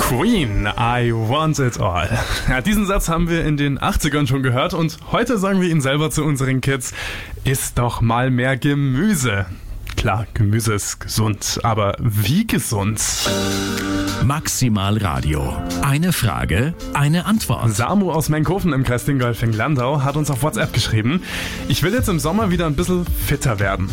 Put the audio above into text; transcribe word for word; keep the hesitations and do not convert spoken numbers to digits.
Queen, I want it all. Ja, diesen Satz haben wir in den achtzigern schon gehört und heute sagen wir ihn selber zu unseren Kids: Iss doch mal mehr Gemüse. Klar, Gemüse ist gesund, aber wie gesund? Maximal Radio. Eine Frage, eine Antwort. Samu aus Menkhofen im Kreis Dingolfing-Landau hat uns auf WhatsApp geschrieben: Ich will jetzt im Sommer wieder ein bisschen fitter werden.